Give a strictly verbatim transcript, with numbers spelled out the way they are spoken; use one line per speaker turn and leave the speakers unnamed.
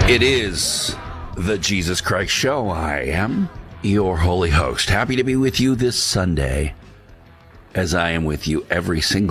It is the Jesus Christ Show. I am your holy host. Happy to be with you this Sunday, as I am with you every single